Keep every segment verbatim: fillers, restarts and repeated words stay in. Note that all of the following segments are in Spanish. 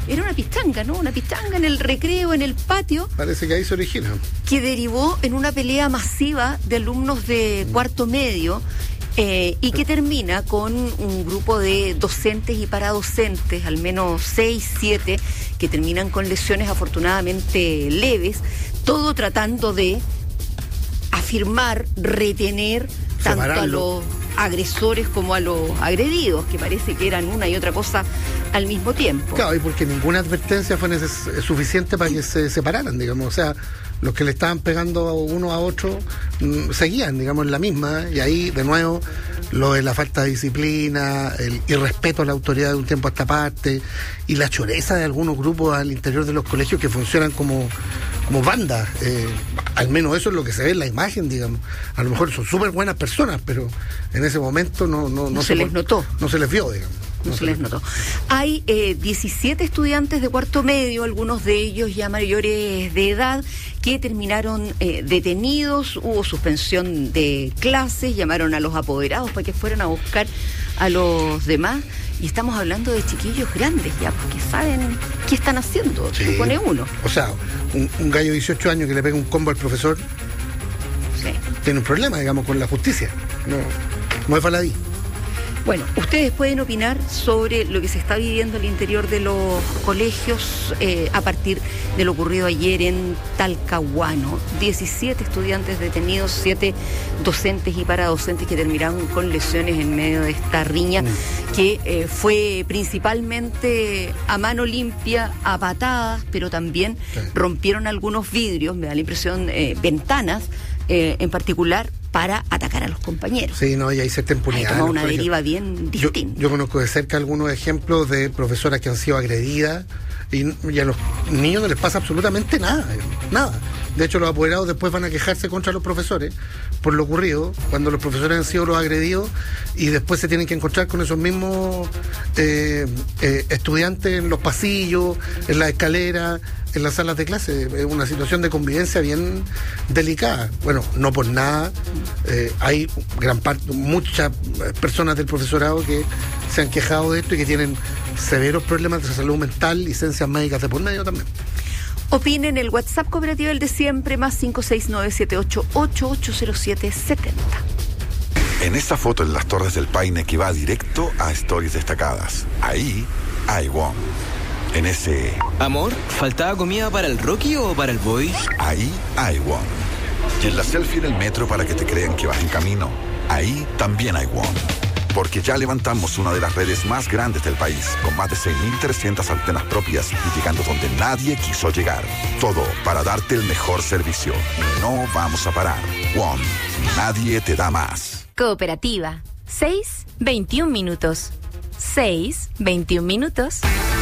era una pichanga, ¿no? Una pichanga en el recreo, en el patio. Parece que ahí se origina. Que derivó en una pelea masiva de alumnos de cuarto medio. Eh, y que termina con un grupo de docentes y paradocentes, al menos seis, siete, que terminan con lesiones afortunadamente leves, todo tratando de afirmar, retener tanto a los agresores como a los agredidos, que parece que eran una y otra cosa al mismo tiempo. Claro, y porque ninguna advertencia fue neces- suficiente para que se separaran, digamos, o sea, los que le estaban pegando uno a otro mmm, seguían, digamos, en la misma, y ahí, de nuevo, lo de la falta de disciplina, el irrespeto a la autoridad de un tiempo a esta parte, y la choreza de algunos grupos al interior de los colegios que funcionan como, como bandas, eh, al menos eso es lo que se ve en la imagen, digamos. A lo mejor son súper buenas personas, pero en ese momento no, no, no, no se, se les por, notó. No se les vio, digamos. No, no se les notó. Hay eh, diecisiete estudiantes de cuarto medio, algunos de ellos ya mayores de edad, que terminaron eh, detenidos, hubo suspensión de clases, llamaron a los apoderados para que fueran a buscar a los demás, y estamos hablando de chiquillos grandes ya, porque saben qué están haciendo, sí. Supone uno. O sea, un, un gallo de dieciocho años que le pega un combo al profesor, sí. Tiene un problema, digamos, con la justicia, no, no es faladí. Bueno, ustedes pueden opinar sobre lo que se está viviendo al interior de los colegios eh, a partir de lo ocurrido ayer en Talcahuano. diecisiete estudiantes detenidos, siete docentes y paradocentes que terminaron con lesiones en medio de esta riña mm. que eh, fue principalmente a mano limpia, a patadas, pero también sí. rompieron algunos vidrios, me da la impresión, eh, ventanas eh, en particular, para atacar a los compañeros. Sí, no, y hay cierta impunidad. Hay tomado una deriva bien distinta. Yo, yo conozco de cerca algunos ejemplos de profesoras que han sido agredidas y, y a los niños no les pasa absolutamente nada, nada. De hecho, los apoderados después van a quejarse contra los profesores por lo ocurrido, cuando los profesores han sido los agredidos y después se tienen que encontrar con esos mismos eh, eh, estudiantes en los pasillos, en las escaleras, en las salas de clase. Es una situación de convivencia bien delicada. Bueno, no por nada, eh, hay gran parte, muchas personas del profesorado que se han quejado de esto y que tienen severos problemas de salud mental, licencias médicas de por medio también. Opinen el WhatsApp Cooperativa El de Siempre, más cinco seis nueve siete ocho ocho ocho cero siete siete cero. En esta foto en las Torres del Paine que va directo a Stories Destacadas, ahí hay WOM. En ese... Amor, ¿faltaba comida para el Rocky o para el Boy? Ahí hay WOM. Y en la selfie en el metro para que te crean que vas en camino, ahí también hay WOM. Porque ya levantamos una de las redes más grandes del país, con más de seis mil trescientas antenas propias y llegando donde nadie quiso llegar. Todo para darte el mejor servicio. Y no vamos a parar. WOM. Nadie te da más. Cooperativa. seis, veintiún minutos. seis, veintiún minutos.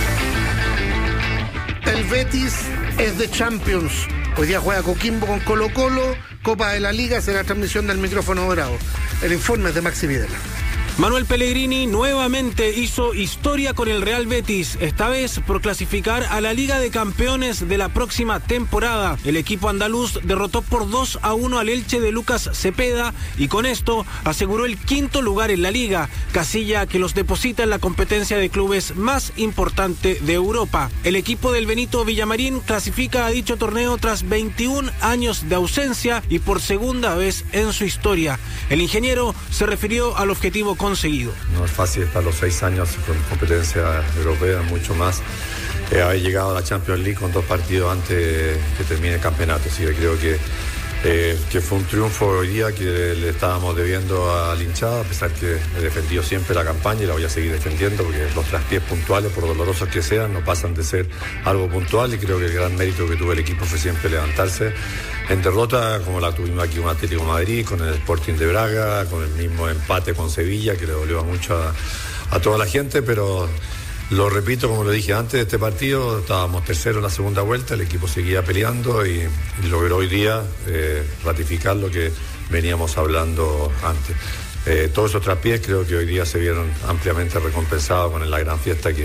El Betis es de Champions. Hoy día juega Coquimbo con Colo Colo. Copa de la Liga será transmisión del micrófono dorado. El informe es de Maxi Videla. Manuel Pellegrini nuevamente hizo historia con el Real Betis, esta vez por clasificar a la Liga de Campeones de la próxima temporada. El equipo andaluz derrotó por dos a uno al Elche de Lucas Cepeda y con esto aseguró el quinto lugar en la Liga, casilla que los deposita en la competencia de clubes más importante de Europa. El equipo del Benito Villamarín clasifica a dicho torneo tras veintiún años de ausencia y por segunda vez en su historia. El ingeniero se refirió al objetivo conseguido. No es fácil estar los seis años con competencia europea, mucho más. Eh, haber llegado a la Champions League con dos partidos antes que termine el campeonato. Así que creo que, eh, que fue un triunfo hoy día que le estábamos debiendo a la hinchada, a pesar que he defendido siempre la campaña y la voy a seguir defendiendo, porque los traspiés puntuales, por dolorosos que sean, no pasan de ser algo puntual, y creo que el gran mérito que tuvo el equipo fue siempre levantarse. En derrota, como la tuvimos aquí con Atlético de Madrid, con el Sporting de Braga, con el mismo empate con Sevilla, que le dolió mucho a, a toda la gente, pero lo repito, como lo dije antes de este partido, estábamos tercero en la segunda vuelta, el equipo seguía peleando y, y logró hoy día eh, ratificar lo que veníamos hablando antes. Eh, todos esos traspiés creo que hoy día se vieron ampliamente recompensados con la gran fiesta que,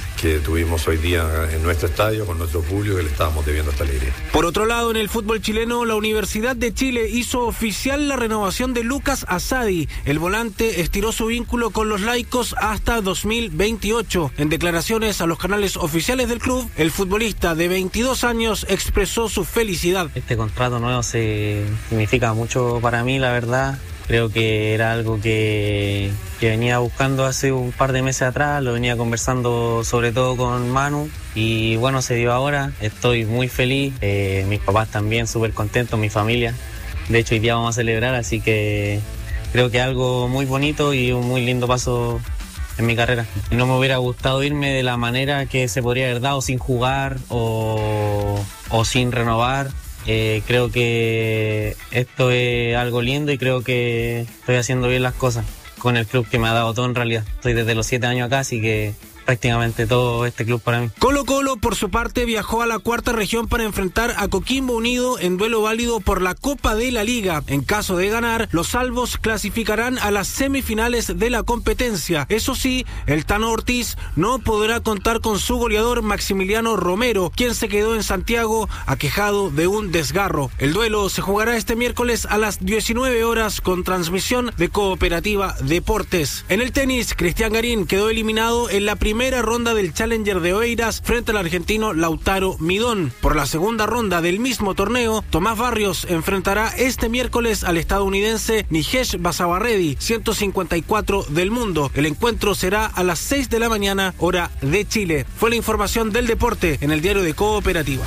que tuvimos hoy día en nuestro estadio con nuestro público, que le estábamos debiendo esta alegría. Por otro lado, en el fútbol chileno, la Universidad de Chile hizo oficial la renovación de Lucas Asadi. El volante estiró su vínculo con los laicos hasta dos mil veintiocho. En declaraciones a los canales oficiales del club, el futbolista de veintidós años expresó su felicidad. Este contrato nuevo se significa mucho para mí, la verdad. Creo que era algo que, que venía buscando hace un par de meses atrás, lo venía conversando sobre todo con Manu y bueno, se dio ahora. Estoy muy feliz, eh, mis papás también súper contentos, mi familia. De hecho, hoy día vamos a celebrar, así que creo que es algo muy bonito y un muy lindo paso en mi carrera. No me hubiera gustado irme de la manera que se podría haber dado, sin jugar o, o sin renovar. Eh, creo que esto es algo lindo y creo que estoy haciendo bien las cosas con el club que me ha dado todo en realidad. Estoy desde los siete años acá, así que prácticamente todo este club para mí. Colo Colo, por su parte, viajó a la cuarta región para enfrentar a Coquimbo Unido en duelo válido por la Copa de la Liga. En caso de ganar, los salvos clasificarán a las semifinales de la competencia. Eso sí, el Tano Ortiz no podrá contar con su goleador Maximiliano Romero, quien se quedó en Santiago aquejado de un desgarro. El duelo se jugará este miércoles a las diecinueve horas con transmisión de Cooperativa Deportes. En el tenis, Cristian Garín quedó eliminado en la primera primera ronda del Challenger de Oeiras frente al argentino Lautaro Midón. Por la segunda ronda del mismo torneo, Tomás Barrios enfrentará este miércoles al estadounidense Nijesh Basabarredi, ciento cincuenta y cuatro del mundo. El encuentro será a las seis de la mañana, hora de Chile. Fue la información del deporte en el diario de Cooperativa.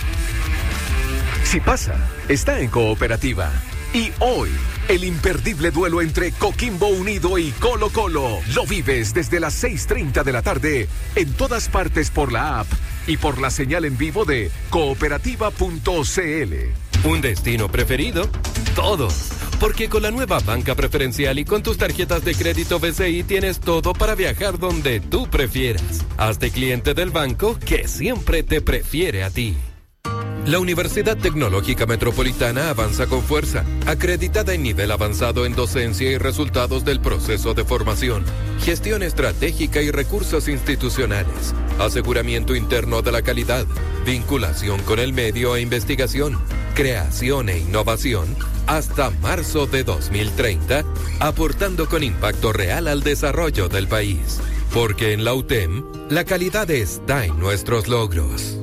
Si pasa, está en Cooperativa. Y hoy, el imperdible duelo entre Coquimbo Unido y Colo Colo. Lo vives desde las seis treinta de la tarde en todas partes por la app y por la señal en vivo de cooperativa punto c l. ¿Un destino preferido? Todos. Porque con la nueva banca preferencial y con tus tarjetas de crédito B C I tienes todo para viajar donde tú prefieras. Hazte cliente del banco que siempre te prefiere a ti. La Universidad Tecnológica Metropolitana avanza con fuerza, acreditada en nivel avanzado en docencia y resultados del proceso de formación, gestión estratégica y recursos institucionales, aseguramiento interno de la calidad, vinculación con el medio e investigación, creación e innovación, hasta marzo de dos mil treinta, aportando con impacto real al desarrollo del país. Porque en la U T E M, la calidad está en nuestros logros.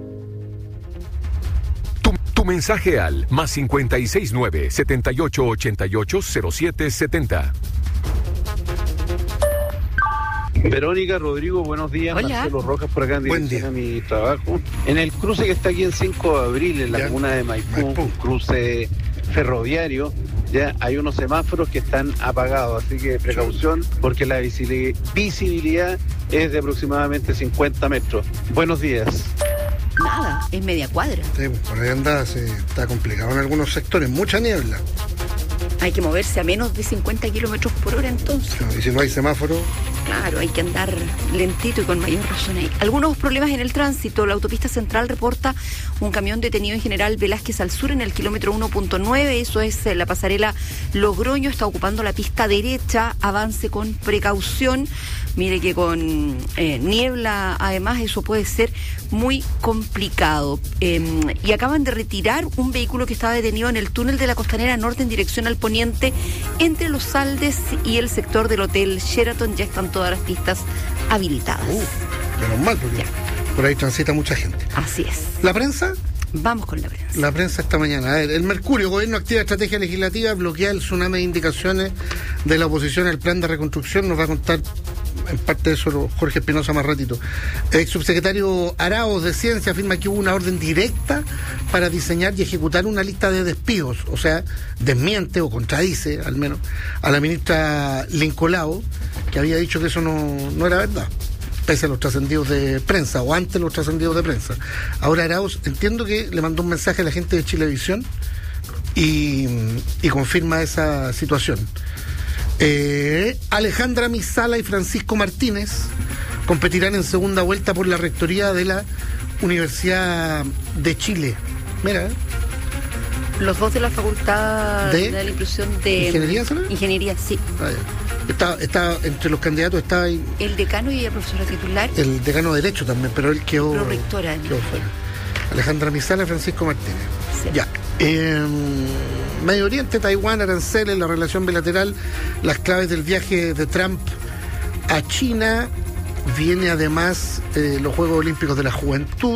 Tu mensaje al más cincuenta y seis nueve, setenta y ocho ochenta y ocho, cero siete setenta. Verónica, Rodrigo, buenos días. Hola. Marcelo Rojas por acá en Buen dirección día. a mi trabajo. En el cruce que está aquí en cinco de abril, en la Ya. comuna de Maipú, Maipú. un cruce ferroviario, ya hay unos semáforos que están apagados, así que precaución porque la visili- visibilidad es de aproximadamente cincuenta metros. Buenos días. Nada, es media cuadra. Sí, por ahí anda, se, está complicado en algunos sectores, mucha niebla. Hay que moverse a menos de cincuenta kilómetros por hora entonces. Y si no hay semáforo, Claro, hay que andar lentito y con mayor razón ahí. Algunos problemas en el tránsito. La autopista central reporta un camión detenido en General Velázquez al sur en el kilómetro uno punto nueve. Eso es eh, la pasarela Logroño. Está ocupando la pista derecha. Avance con precaución. Mire que con eh, niebla, además, eso puede ser muy complicado. Eh, y acaban de retirar un vehículo que estaba detenido en el túnel de la Costanera Norte en dirección al poniente entre Los Saldes y el sector del Hotel Sheraton. Ya están todas las pistas habilitadas. Uh, menos mal, porque Ya. por ahí transita mucha gente. Así es. ¿La prensa? Vamos con la prensa. La prensa esta mañana. A ver, el Mercurio, gobierno activa estrategia legislativa, bloquea el tsunami de indicaciones de la oposición al plan de reconstrucción. Nos va a contar en parte de eso Jorge Espinosa más ratito. El subsecretario Arauz de Ciencia afirma que hubo una orden directa para diseñar y ejecutar una lista de despidos. O sea, desmiente o contradice, al menos, a la ministra Lincolao, que había dicho que eso no, no era verdad, pese a los trascendidos de prensa, o antes los trascendidos de prensa. Ahora Arauz, entiendo que le mandó un mensaje a la gente de Chilevisión y, y confirma esa situación. Eh, Alejandra Misala y Francisco Martínez competirán en segunda vuelta por la rectoría de la Universidad de Chile. Mira, ¿eh? Los dos de la Facultad ¿De? de la Inclusión de ¿Ingeniería, será? Ingeniería, sí. Ah, ya. Está, está entre los candidatos está ahí el decano y ella profesora titular. El decano de Derecho también, pero él quedó, prorectora, ¿no? quedó fuera. Alejandra Misala, Francisco Martínez. Sí. Ya. Eh, Medio Oriente, Taiwán, aranceles, la relación bilateral, las claves del viaje de Trump a China. Viene además eh, los Juegos Olímpicos de la Juventud.